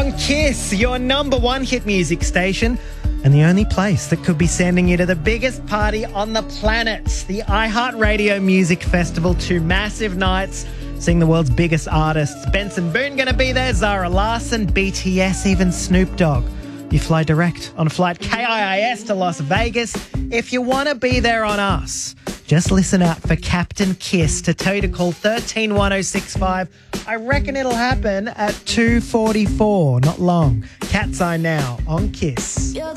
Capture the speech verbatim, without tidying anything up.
on Kiss, your number one hit music station, and the only place that could be sending you to the biggest party on the planet, the iHeartRadio Music Festival. Two massive nights, seeing the world's biggest artists. Benson Boone going to be there, Zara Larsson, B T S, even Snoop Dogg. You fly direct on flight K I I S to Las Vegas. If you want to be there on us, just listen out for Captain Kiss to tell you to call one three one oh six five. I reckon it'll happen at two forty-four. Not long. Cat's Eye now on Kiss.